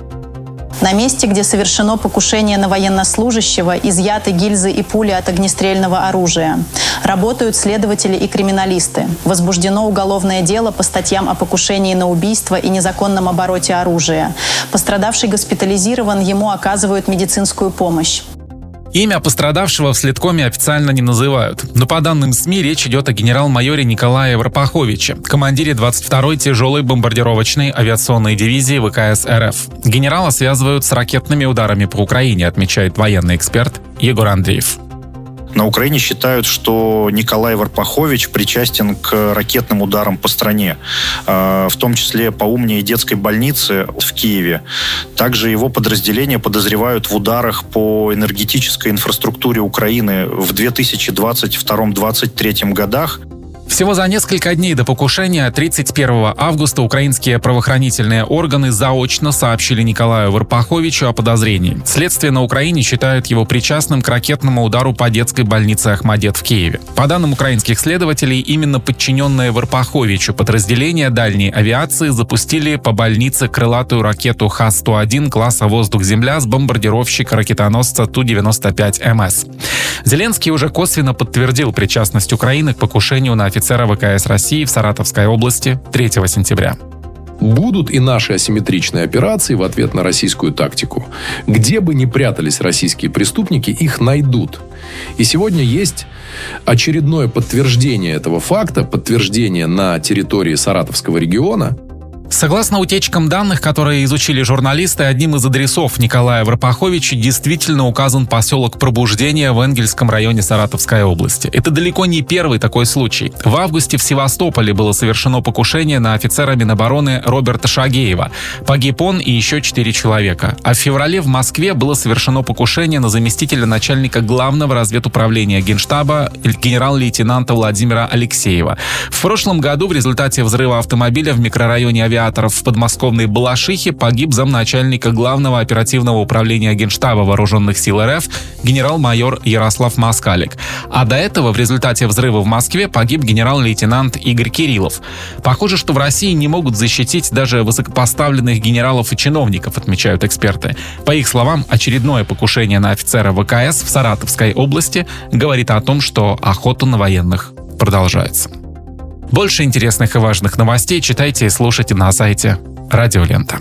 На месте, где совершено покушение на военнослужащего, изъяты гильзы и пули от огнестрельного оружия. Работают следователи и криминалисты. Возбуждено уголовное дело по статьям о покушении на убийство и незаконном обороте оружия. Пострадавший госпитализирован, ему оказывают медицинскую помощь. Имя пострадавшего в следкоме официально не называют. Но по данным СМИ речь идет о генерал-майоре Николае Варпаховиче, командире двадцать второй тяжелой бомбардировочной авиационной дивизии ВКС РФ. Генерала связывают с ракетными ударами по Украине, отмечает военный эксперт Егор Андреев. На Украине считают, что Николай Варпахович причастен к ракетным ударам по стране, в том числе по умне детской больнице в Киеве. Также его подразделения подозревают в ударах по энергетической инфраструктуре Украины в две тысячи двадцать втором — две тысячи двадцать третьем годах. Всего за несколько дней до покушения, тридцать первого августа, украинские правоохранительные органы заочно сообщили Николаю Варпаховичу о подозрении. Следствие на Украине считает его причастным к ракетному удару по детской больнице Ахмадет в Киеве. По данным украинских следователей, именно подчиненные Варпаховичу подразделения дальней авиации запустили по больнице крылатую ракету Х сто один класса «Воздух-Земля» с бомбардировщика ракетоносца Ту девяносто пять эм эс. Зеленский уже косвенно подтвердил причастность Украины к покушению на офицера ВКС России в Саратовской области третьего сентября. Будут и наши асимметричные операции в ответ на российскую тактику. Где бы ни прятались российские преступники, их найдут. И сегодня есть очередное подтверждение этого факта, подтверждение на территории Саратовского региона. Согласно утечкам данных, которые изучили журналисты, одним из адресов Николая Варпаховича действительно указан поселок Пробуждения в Энгельсском районе Саратовской области. Это далеко не первый такой случай. В августе в Севастополе было совершено покушение на офицера Минобороны Роберта Шагеева. Погиб он и еще четыре человека. А в феврале в Москве было совершено покушение на заместителя начальника главного разведуправления Генштаба генерал-лейтенанта Владимира Алексеева. В прошлом году в результате взрыва автомобиля в микрорайоне Авиаторов в подмосковной Балашихе погиб замначальника главного оперативного управления Генштаба Вооруженных сил РФ генерал-майор Ярослав Москалик. А до этого в результате взрыва в Москве погиб генерал-лейтенант Игорь Кириллов. Похоже, что в России не могут защитить даже высокопоставленных генералов и чиновников, отмечают эксперты. По их словам, очередное покушение на офицера ВКС в Саратовской области говорит о том, что охота на военных продолжается. Больше интересных и важных новостей читайте и слушайте на сайте Радио Лента.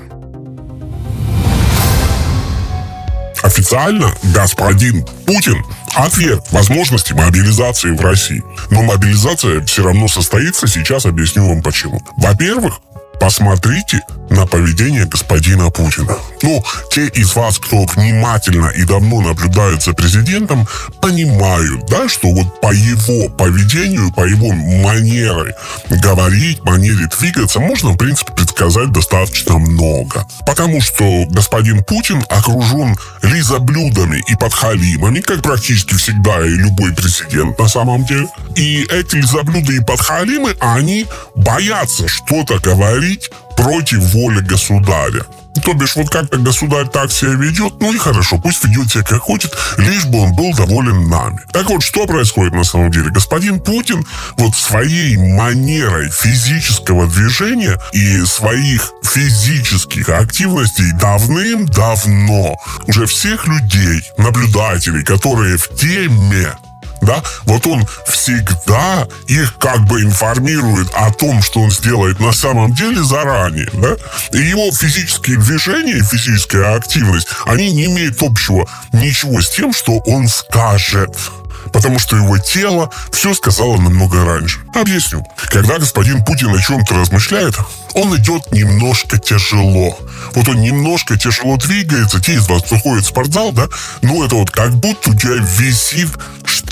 Официально господин Путин отверг возможности мобилизации в России. Но мобилизация все равно состоится, сейчас объясню вам почему. Во-первых, посмотрите на поведение господина Путина. Ну, те из вас, кто внимательно и давно наблюдают за президентом, понимают, да, что вот по его поведению, по его манере говорить, манере двигаться, можно, в принципе, предсказать достаточно много. Потому что господин Путин окружен лизоблюдами и подхалимами, как практически всегда и любой президент на самом деле. И эти лизоблюды и подхалимы, они боятся что-то говорить против воли государя. То бишь, вот как-то государь так себя ведет, ну и хорошо, пусть ведет себя как хочет, лишь бы он был доволен нами. Так вот, что происходит на самом деле? Господин Путин вот своей манерой физического движения и своих физических активностей давным-давно уже всех людей, наблюдателей, которые в теме, да, вот он всегда их как бы информирует о том, что он сделает на самом деле заранее, да, и его физические движения, физическая активность, они не имеют общего ничего с тем, что он скажет. Потому что его тело все сказало намного раньше. Объясню. Когда господин Путин о чем-то размышляет, он идет немножко тяжело. Вот он немножко тяжело двигается. Те из вас, кто ходит в спортзал, да, ну это вот как будто у тебя висит штанга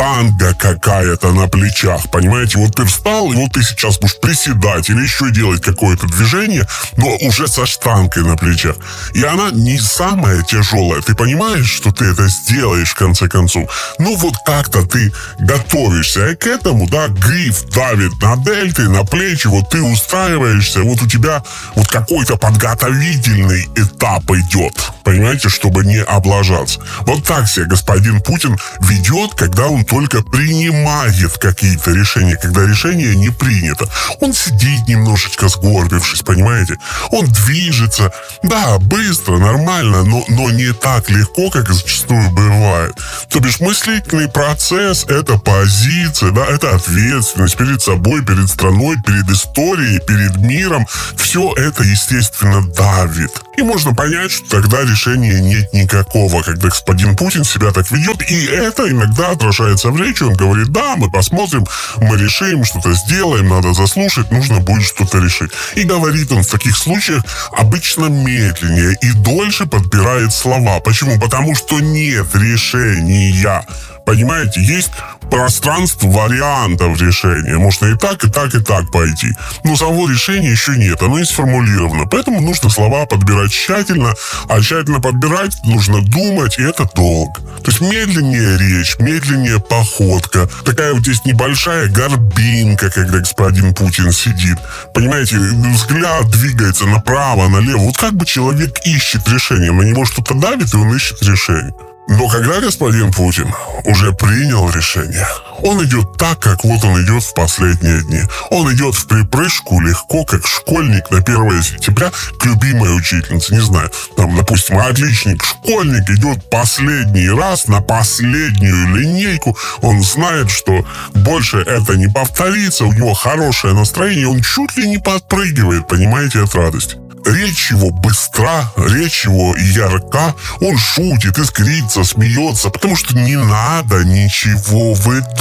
штанга какая-то на плечах, понимаете? Вот ты встал, и вот ты сейчас будешь приседать или еще делать какое-то движение, но уже со штангой на плечах. И она не самая тяжелая. Ты понимаешь, что ты это сделаешь в конце концов. Ну вот как-то ты готовишься к этому, да, гриф давит на дельты, на плечи, вот ты устраиваешься, вот у тебя вот какой-то подготовительный этап идет, понимаете, чтобы не облажаться. Вот так себя господин Путин ведет, когда он только принимает какие-то решения, когда решение не принято. Он сидит немножечко сгорбившись, понимаете? Он движется, да, быстро, нормально, но, но не так легко, как и зачастую бывает. То бишь мыслительный процесс — это позиция, да, это ответственность перед собой, перед страной, перед историей, перед миром. Все это, естественно, давит. И можно понять, что тогда решения нет никакого, когда господин Путин себя так ведет, и это иногда отражается в речи. Он говорит: да, мы посмотрим, мы решим, что-то сделаем, надо заслушать, нужно будет что-то решить. И говорит он в таких случаях обычно медленнее и дольше подбирает слова. Почему? Потому что нет решения. Понимаете, есть пространство вариантов решения. Можно и так, и так, и так пойти. Но самого решения еще нет, оно не сформулировано. Поэтому нужно слова подбирать тщательно, а тщательно подбирать нужно думать, и это долго. То есть медленнее речь, медленнее походка. Такая вот здесь небольшая горбинка, когда господин Путин сидит. Понимаете, взгляд двигается направо, налево. Вот как бы человек ищет решение. На него что-то давит, и он ищет решение. Но когда господин Путин уже принял решение, он идет так, как вот он идет в последние дни. Он идет в припрыжку легко, как школьник на первое сентября к любимой учительнице. Не знаю, там, допустим, отличник, школьник идет последний раз на последнюю линейку. Он знает, что больше это не повторится. У него хорошее настроение, он чуть ли не подпрыгивает, понимаете, от радости. Речь его быстра, речь его ярка, он шутит, искрится, смеется, потому что не надо ничего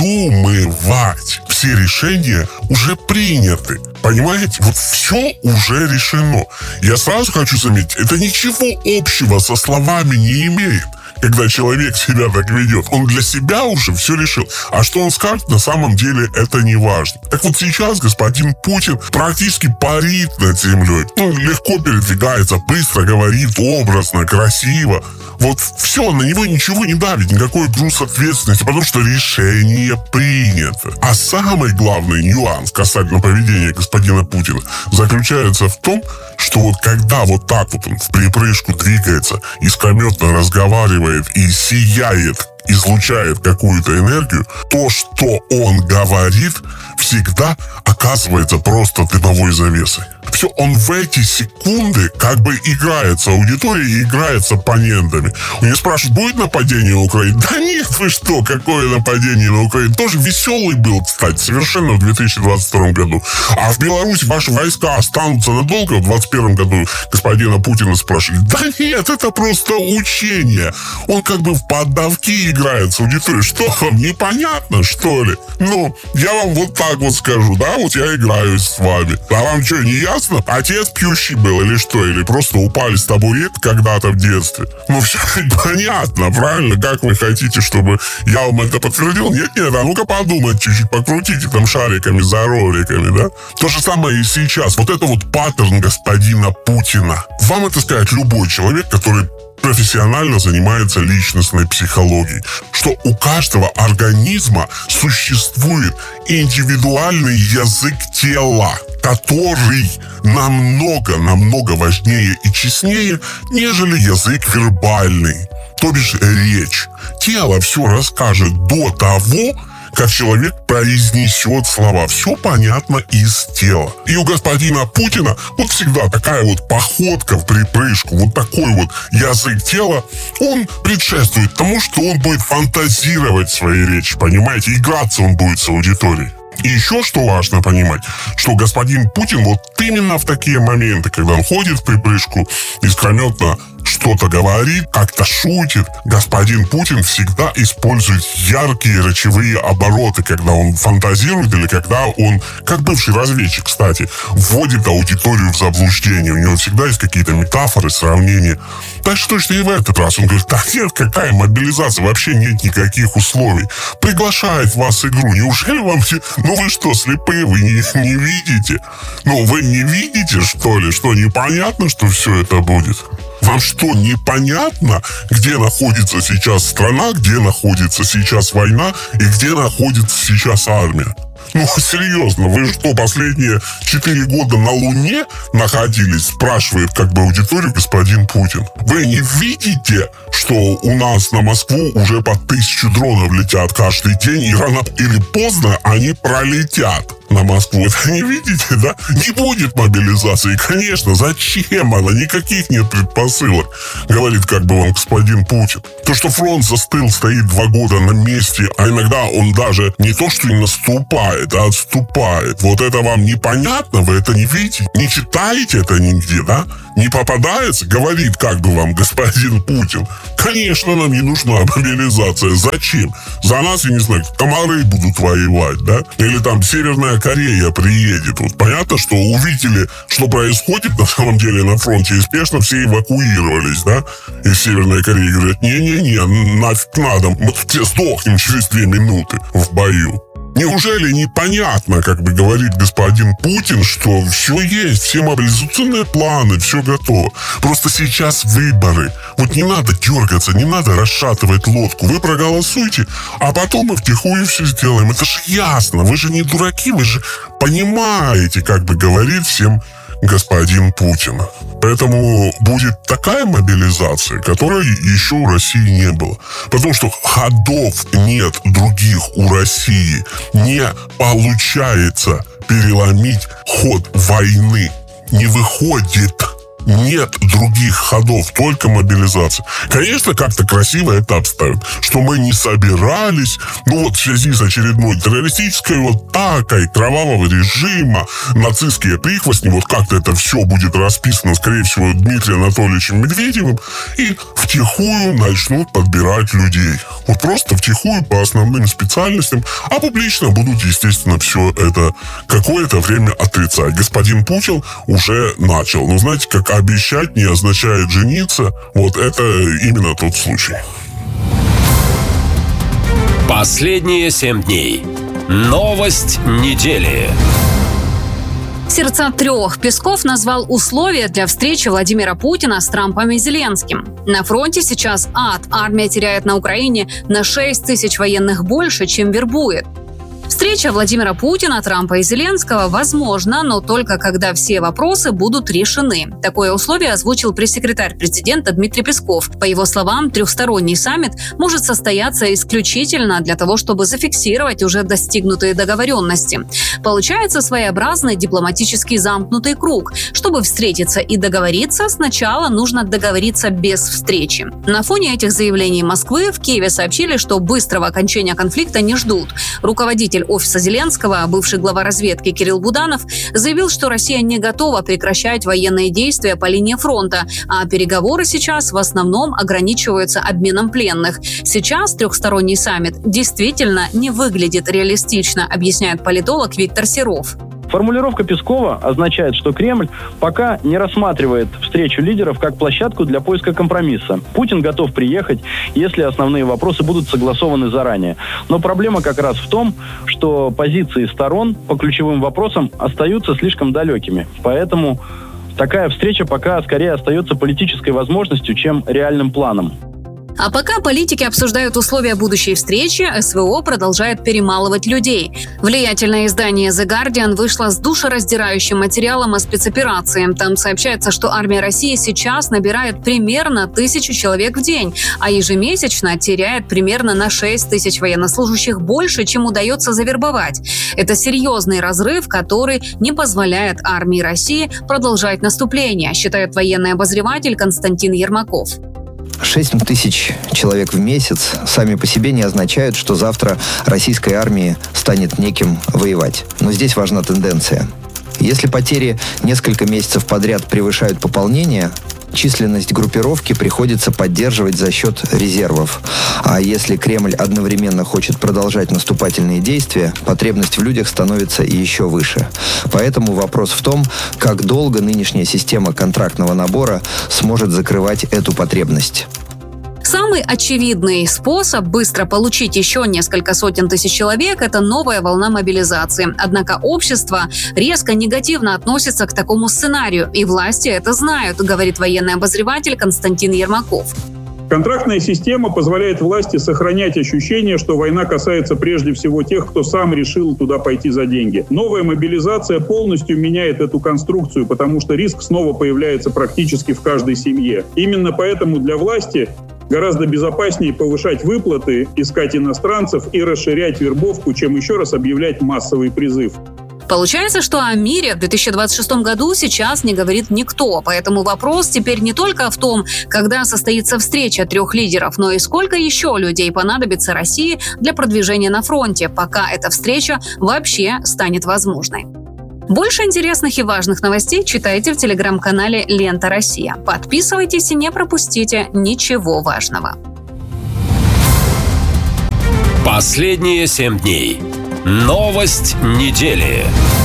выдумывать. Все решения уже приняты. Понимаете? Вот все уже решено. Я сразу хочу заметить, это ничего общего со словами не имеет. Когда человек себя так ведет, он для себя уже все решил. А что он скажет, на самом деле это не важно. Так вот сейчас господин Путин практически парит над землей. Он легко передвигается, быстро говорит, образно, красиво. Вот все, на него ничего не давит, никакой груз ответственности, потому что решение принято. А самый главный нюанс касательно поведения господина Путина заключается в том, что вот когда вот так вот он в припрыжку двигается, искрометно разговаривает и сияет, излучает какую-то энергию, то, что он говорит, всегда оказывается просто дымовой завесой. Все, он в эти секунды как бы играет с аудиторией и играет с оппонентами. У него спрашивают, будет нападение на Украину? Да нет, вы что, какое нападение на Украину? Тоже веселый был, кстати, совершенно в две тысячи двадцать втором году. А в Беларуси ваши войска останутся надолго? В двадцать первом году господина Путина спрашивали. Да нет, это просто учение. Он как бы в поддавки играет с аудиторией. Что вам, непонятно, что ли? Ну, я вам вот так вот скажу, да, вот я играю с вами. А вам что, не ясно? Отец пьющий был или что? Или просто упали с табурет когда-то в детстве? Ну, все понятно, правильно? Как вы хотите, чтобы я вам это подтвердил? Нет, нет, а ну-ка подумать чуть-чуть, покрутите там шариками за роликами, да? То же самое и сейчас. Вот это вот паттерн господина Путина. Вам это сказать любой человек, который профессионально занимается личностной психологией, что у каждого организма существует индивидуальный язык тела, который намного-намного важнее и честнее, нежели язык вербальный, то бишь речь. Тело все расскажет до того, как человек произнесет слова. Все понятно из тела. И у господина Путина вот всегда такая вот походка в припрыжку, вот такой вот язык тела, он предшествует тому, что он будет фантазировать свои речи, понимаете, играться он будет с аудиторией. И еще что важно понимать, что господин Путин вот именно в такие моменты, когда он ходит в припрыжку, искрометно что-то говорит, как-то шутит, господин Путин всегда использует яркие речевые обороты, когда он фантазирует или когда он, как бывший разведчик, кстати, вводит аудиторию в заблуждение. У него всегда есть какие-то метафоры, сравнения. Так что точно и в этот раз он говорит: так нет, какая мобилизация, вообще нет никаких условий. Приглашает вас игру. Неужели вам все... Ну вы что, слепые, вы не, не видите? Ну вы не видите, что ли, что непонятно, что все это будет? Вам что, непонятно, где находится сейчас страна, где находится сейчас война и где находится сейчас армия? Ну, серьезно, вы что, последние четыре года на Луне находились? Спрашивает как бы аудиторию господин Путин. Вы не видите, что у нас на Москву уже по тысяче дронов летят каждый день, и рано или поздно они пролетят на Москву? Это не видите, да? Не будет мобилизации. Конечно, зачем она? Никаких нет предпосылок, говорит как бы вам господин Путин. То, что фронт застыл, стоит два года на месте, а иногда он даже не то, что и наступает, а отступает. Вот это вам непонятно? Вы это не видите? Не читаете это нигде, да? Не попадается? Говорит как бы вам господин Путин. Конечно, нам не нужна мобилизация. Зачем? За нас, я не знаю, комары будут воевать, да? Или там Северная Корея приедет. Вот понятно, что увидели, что происходит на самом деле на фронте, и спешно все эвакуировались, да? Из Северной Кореи говорят: не-не-не, нафиг надо, мы все сдохнем через две минуты в бою. Неужели непонятно, как бы говорит господин Путин, что все есть, все мобилизационные планы, все готово. Просто сейчас выборы. Вот не надо дергаться, не надо расшатывать лодку. Вы проголосуйте, а потом мы втихую все сделаем. Это же ясно, вы же не дураки, вы же понимаете, как бы говорит всем господин Путин. Поэтому будет такая мобилизация, которой еще у России не было. Потому что ходов нет других у России. Не получается переломить ход войны. Не выходит. Нет других ходов, только мобилизация. Конечно, как-то красиво это обставят, что мы не собирались, ну вот в связи с очередной террористической вот атакой кровавого режима, нацистские прихвостни, вот как-то это все будет расписано, скорее всего, Дмитрием Анатольевичем Медведевым, и втихую начнут подбирать людей. Вот просто втихую по основным специальностям, а публично будут, естественно, все это какое-то время отрицать. Господин Путин уже начал. Но знаете, как обещать не означает жениться. Вот это именно тот случай. Последние семь дней. Новость недели. Сердца трех. Песков назвал условия для встречи Владимира Путина с Трампом и Зеленским. На фронте сейчас ад. Армия теряет на Украине на шесть тысяч военных больше, чем вербует. Встреча Владимира Путина, Трампа и Зеленского возможна, но только когда все вопросы будут решены. Такое условие озвучил пресс-секретарь президента Дмитрий Песков. По его словам, трехсторонний саммит может состояться исключительно для того, чтобы зафиксировать уже достигнутые договоренности. Получается своеобразный дипломатический замкнутый круг. Чтобы встретиться и договориться, сначала нужно договориться без встречи. На фоне этих заявлений Москвы в Киеве сообщили, что быстрого окончания конфликта не ждут. Руководитель офиса Зеленского, бывший глава разведки Кирилл Буданов, заявил, что Россия не готова прекращать военные действия по линии фронта, а переговоры сейчас в основном ограничиваются обменом пленных. Сейчас трехсторонний саммит действительно не выглядит реалистично, объясняет политолог Виктор Серов. Формулировка Пескова означает, что Кремль пока не рассматривает встречу лидеров как площадку для поиска компромисса. Путин готов приехать, если основные вопросы будут согласованы заранее. Но проблема как раз в том, что позиции сторон по ключевым вопросам остаются слишком далекими. Поэтому такая встреча пока скорее остается политической возможностью, чем реальным планом. А пока политики обсуждают условия будущей встречи, СВО продолжает перемалывать людей. Влиятельное издание The Guardian вышло с душераздирающим материалом о спецоперации. Там сообщается, что армия России сейчас набирает примерно тысячу человек в день, а ежемесячно теряет примерно на шесть тысяч военнослужащих больше, чем удается завербовать. Это серьезный разрыв, который не позволяет армии России продолжать наступление, считает военный обозреватель Константин Ермаков. шесть тысяч человек в месяц сами по себе не означают, что завтра российской армии станет неким воевать. Но здесь важна тенденция. Если потери несколько месяцев подряд превышают пополнение, Численность группировки приходится поддерживать за счет резервов. А если Кремль одновременно хочет продолжать наступательные действия, потребность в людях становится еще выше. Поэтому вопрос в том, как долго нынешняя система контрактного набора сможет закрывать эту потребность. Самый очевидный способ быстро получить еще несколько сотен тысяч человек – это новая волна мобилизации. Однако общество резко негативно относится к такому сценарию, и власти это знают, говорит военный обозреватель Константин Ермаков. Контрактная система позволяет власти сохранять ощущение, что война касается прежде всего тех, кто сам решил туда пойти за деньги. Новая мобилизация полностью меняет эту конструкцию, потому что риск снова появляется практически в каждой семье. Именно поэтому для власти гораздо безопаснее повышать выплаты, искать иностранцев и расширять вербовку, чем еще раз объявлять массовый призыв. Получается, что о мире в две тысячи двадцать шестом году сейчас не говорит никто. Поэтому вопрос теперь не только в том, когда состоится встреча трех лидеров, но и сколько еще людей понадобится России для продвижения на фронте, пока эта встреча вообще станет возможной. Больше интересных и важных новостей читайте в телеграм-канале «Лента Россия». Подписывайтесь и не пропустите ничего важного. Последние семь дней. Новость недели.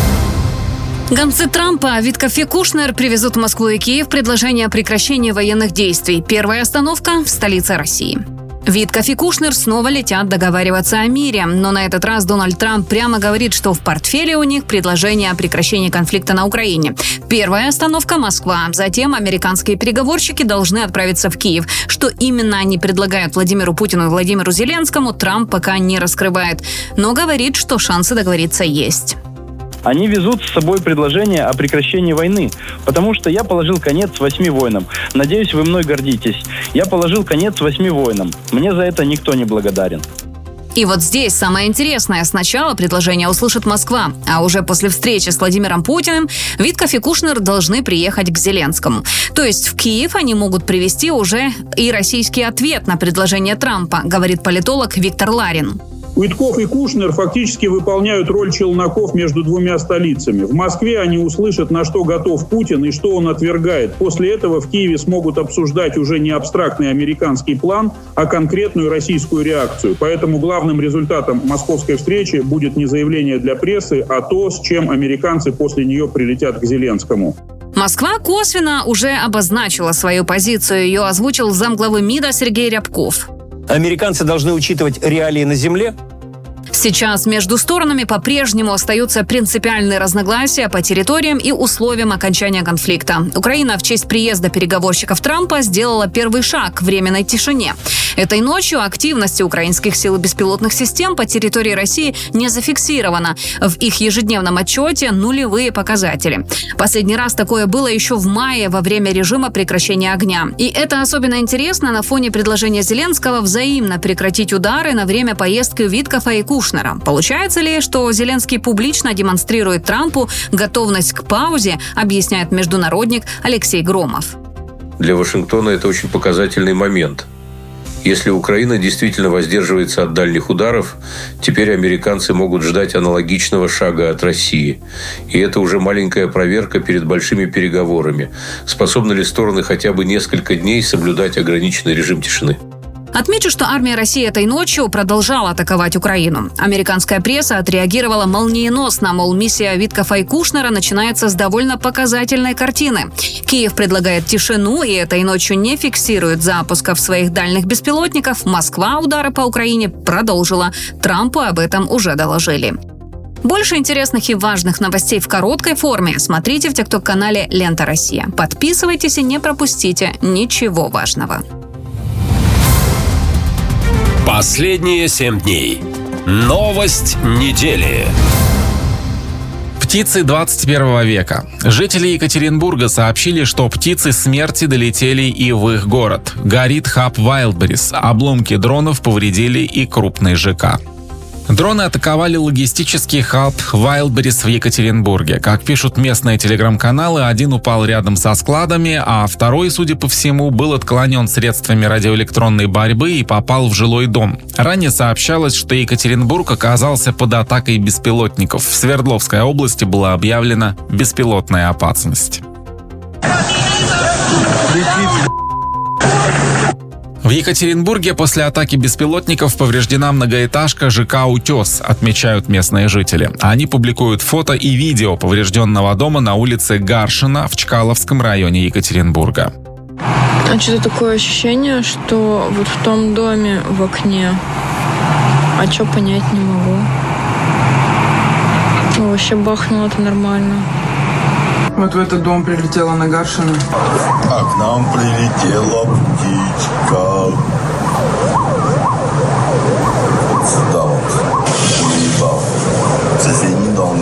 Гонцы Трампа Витков и Кушнер привезут в Москву и Киев предложение о прекращении военных действий. Первая остановка в столице России. Витков и Кушнер снова летят договариваться о мире, но на этот раз Дональд Трамп прямо говорит, что в портфеле у них предложение о прекращении конфликта на Украине. Первая остановка – Москва. Затем американские переговорщики должны отправиться в Киев. Что именно они предлагают Владимиру Путину и Владимиру Зеленскому, Трамп пока не раскрывает, но говорит, что шансы договориться есть. Они везут с собой предложение о прекращении войны, потому что я положил конец восьми войнам. Надеюсь, вы мной гордитесь. Я положил конец восьми войнам. Мне за это никто не благодарен. И вот здесь самое интересное. Сначала предложение услышит Москва, а уже после встречи с Владимиром Путиным Витков и Кушнер должны приехать к Зеленскому. То есть в Киев они могут привезти уже и российский ответ на предложение Трампа, говорит политолог Виктор Ларин. Витков и Кушнер фактически выполняют роль челноков между двумя столицами. В Москве они услышат, на что готов Путин и что он отвергает. После этого в Киеве смогут обсуждать уже не абстрактный американский план, а конкретную российскую реакцию. Поэтому главным результатом московской встречи будет не заявление для прессы, а то, с чем американцы после нее прилетят к Зеленскому. Москва косвенно уже обозначила свою позицию. Ее озвучил замглавы МИДа Сергей Рябков. Американцы должны учитывать реалии на земле. Сейчас между сторонами по-прежнему остаются принципиальные разногласия по территориям и условиям окончания конфликта. Украина в честь приезда переговорщиков Трампа сделала первый шаг к временной тишине. Этой ночью активности украинских сил и беспилотных систем по территории России не зафиксировано. В их ежедневном отчете нулевые показатели. Последний раз такое было еще в мае во время режима прекращения огня. И это особенно интересно на фоне предложения Зеленского взаимно прекратить удары на время поездки Виткова и Кушнера. Получается ли, что Зеленский публично демонстрирует Трампу готовность к паузе, объясняет международник Алексей Громов. Для Вашингтона это очень показательный момент. Если Украина действительно воздерживается от дальних ударов, теперь американцы могут ждать аналогичного шага от России. И это уже маленькая проверка перед большими переговорами. Способны ли стороны хотя бы несколько дней соблюдать ограниченный режим тишины? Отмечу, что армия России этой ночью продолжала атаковать Украину. Американская пресса отреагировала молниеносно, мол, миссия Виткова и Кушнера начинается с довольно показательной картины. Киев предлагает тишину и этой ночью не фиксирует запусков своих дальних беспилотников. Москва удары по Украине продолжила. Трампу об этом уже доложили. Больше интересных и важных новостей в короткой форме смотрите в тикток-канале «Лента Россия». Подписывайтесь и не пропустите ничего важного. Последние семь дней. Новость недели. Птицы двадцать первого века. Жители Екатеринбурга сообщили, что птицы смерти долетели и в их город. Горит хаб Wildberries. Обломки дронов повредили и крупный ЖК. Дроны атаковали логистический хаб Wildberries в Екатеринбурге. Как пишут местные телеграм-каналы, один упал рядом со складами, а второй, судя по всему, был отклонен средствами радиоэлектронной борьбы и попал в жилой дом. Ранее сообщалось, что Екатеринбург оказался под атакой беспилотников. В Свердловской области была объявлена беспилотная опасность. В Екатеринбурге после атаки беспилотников повреждена многоэтажка ЖК «Утес», отмечают местные жители. Они публикуют фото и видео поврежденного дома на улице Гаршина в Чкаловском районе Екатеринбурга. А что-то такое ощущение, что вот в том доме в окне, а что понять не могу. Ну, вообще бахнуло-то нормально. Вот в этот дом прилетела на Гаршина. А к нам прилетела птичка. Сюда вот. Улетал. Соседний дом.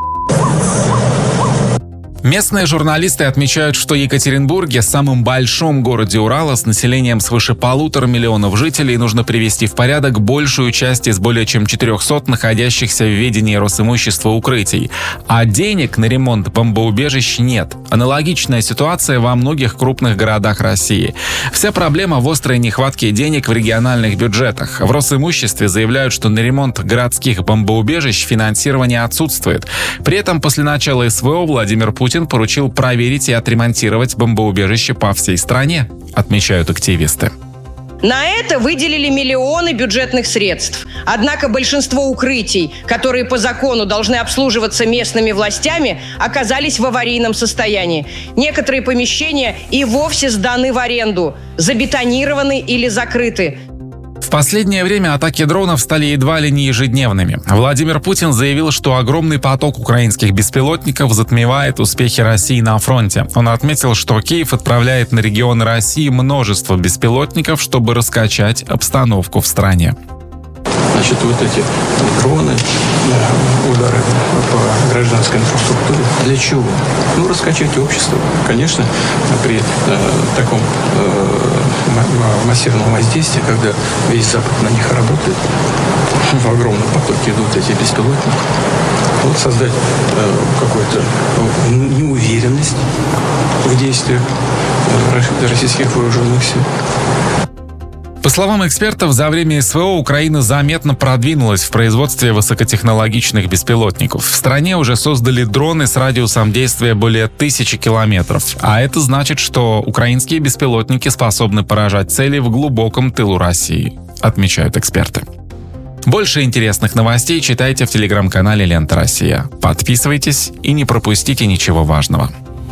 Местные журналисты отмечают, что в Екатеринбурге, самом большом городе Урала с населением свыше полутора миллионов жителей, нужно привести в порядок большую часть из более чем четырехсот находящихся в ведении Росимущества укрытий. А денег на ремонт бомбоубежищ нет. Аналогичная ситуация во многих крупных городах России. Вся проблема в острой нехватке денег в региональных бюджетах. В Росимуществе заявляют, что на ремонт городских бомбоубежищ финансирование отсутствует. При этом после начала СВО Владимир Путин поручил проверить и отремонтировать бомбоубежища по всей стране, отмечают активисты. На это выделили миллионы бюджетных средств. Однако большинство укрытий, которые по закону должны обслуживаться местными властями, оказались в аварийном состоянии. Некоторые помещения и вовсе сданы в аренду, забетонированы или закрыты. В последнее время атаки дронов стали едва ли не ежедневными. Владимир Путин заявил, что огромный поток украинских беспилотников затмевает успехи России на фронте. Он отметил, что Киев отправляет на регионы России множество беспилотников, чтобы раскачать обстановку в стране. Значит, вот эти дроны, удары по гражданской инфраструктуре. Для чего? Ну, раскачать общество. Конечно, при э, таком э, массивном воздействии, когда весь Запад на них работает, в огромном потоке идут эти беспилотники. Вот создать э, какую-то неуверенность в действиях э, российских вооруженных сил. По словам экспертов, за время СВО Украина заметно продвинулась в производстве высокотехнологичных беспилотников. В стране уже создали дроны с радиусом действия более тысячи километров. А это значит, что украинские беспилотники способны поражать цели в глубоком тылу России, отмечают эксперты. Больше интересных новостей читайте в телеграм-канале «Лента Россия». Подписывайтесь и не пропустите ничего важного.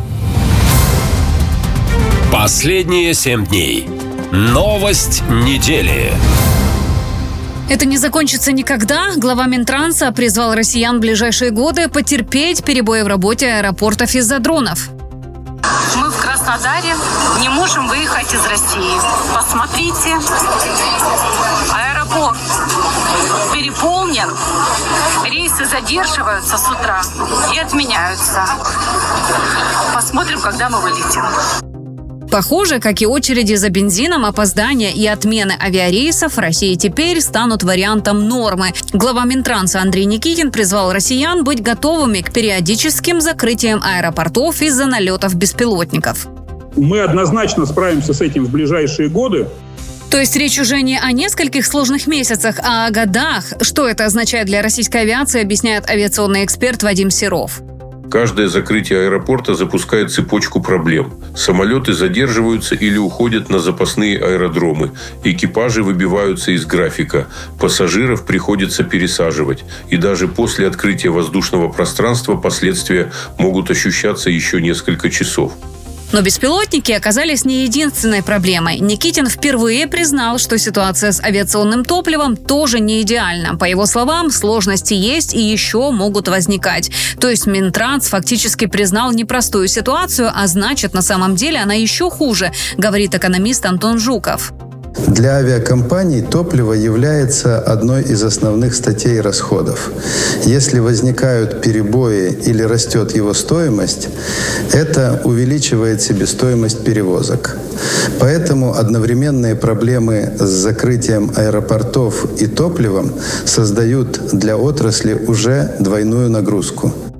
Последние семь дней. Новость недели. Это не закончится никогда. Глава Минтранса призвал россиян в ближайшие годы потерпеть перебои в работе аэропортов из-за дронов. Мы в Краснодаре не можем выехать из России. Посмотрите, аэропорт переполнен, рейсы задерживаются с утра и отменяются. Посмотрим, когда мы вылетим. Похоже, как и очереди за бензином, опоздания и отмены авиарейсов в России теперь станут вариантом нормы. Глава Минтранса Андрей Никитин призвал россиян быть готовыми к периодическим закрытиям аэропортов из-за налетов беспилотников. Мы однозначно справимся с этим в ближайшие годы. То есть речь уже не о нескольких сложных месяцах, а о годах. Что это означает для российской авиации, объясняет авиационный эксперт Вадим Серов. Каждое закрытие аэропорта запускает цепочку проблем. Самолеты задерживаются или уходят на запасные аэродромы. Экипажи выбиваются из графика. Пассажиров приходится пересаживать. И даже после открытия воздушного пространства последствия могут ощущаться еще несколько часов. Но беспилотники оказались не единственной проблемой. Никитин впервые признал, что ситуация с авиационным топливом тоже не идеальна. По его словам, сложности есть и еще могут возникать. То есть Минтранс фактически признал непростую ситуацию, а значит, на самом деле она еще хуже, говорит экономист Антон Жуков. Для авиакомпаний топливо является одной из основных статей расходов. Если возникают перебои или растет его стоимость, это увеличивает себестоимость перевозок. Поэтому одновременные проблемы с закрытием аэропортов и топливом создают для отрасли уже двойную нагрузку.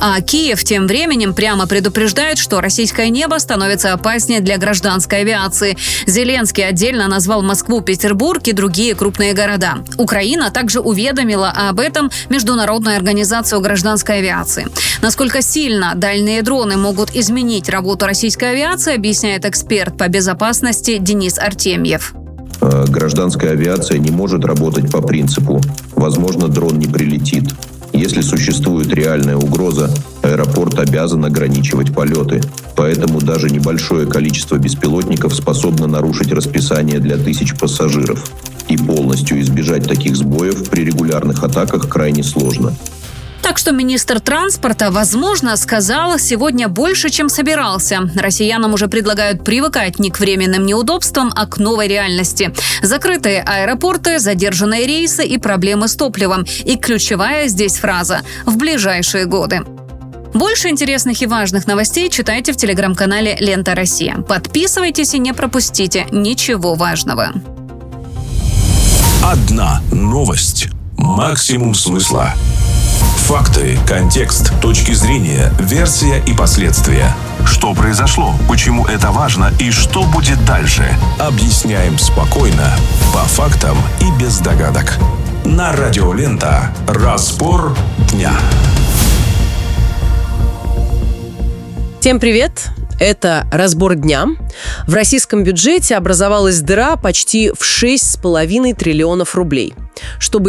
А Киев тем временем прямо предупреждает, что российское небо становится опаснее для гражданской авиации. Зеленский отдельно назвал Москву, Петербург и другие крупные города. Украина также уведомила об этом Международную организацию гражданской авиации. Насколько сильно дальние дроны могут изменить работу российской авиации, объясняет эксперт по безопасности Денис Артемьев. Гражданская авиация не может работать по принципу «возможно, дрон не прилетит». Если существует реальная угроза, аэропорт обязан ограничивать полеты. Поэтому даже небольшое количество беспилотников способно нарушить расписание для тысяч пассажиров. И полностью избежать таких сбоев при регулярных атаках крайне сложно. Так что министр транспорта, возможно, сказал сегодня больше, чем собирался. Россиянам уже предлагают привыкать не к временным неудобствам, а к новой реальности. Закрытые аэропорты, задержанные рейсы и проблемы с топливом. И ключевая здесь фраза «в ближайшие годы». Больше интересных и важных новостей читайте в телеграм-канале «Лента Россия». Подписывайтесь и не пропустите ничего важного. Одна новость. Максимум смысла. Факты, контекст, точки зрения, версия и последствия. Что произошло, почему это важно и что будет дальше. Объясняем спокойно, по фактам и без догадок. На радио Лента. Разбор дня. Всем привет! Это «Разбор дня». В российском бюджете образовалась дыра почти в шесть с половиной триллионов рублей. Чтобы